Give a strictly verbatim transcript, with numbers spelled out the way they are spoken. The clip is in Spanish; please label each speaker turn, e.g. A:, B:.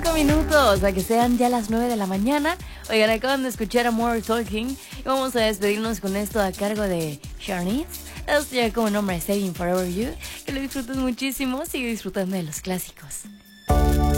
A: cinco minutos a que sean ya las nueve de la mañana. Oigan, acaban de escuchar a More Talking y vamos a despedirnos con esto a cargo de Sharnice. Esto ya como nombre Saving Forever You. Que lo disfruten muchísimo, sigue disfrutando de los clásicos.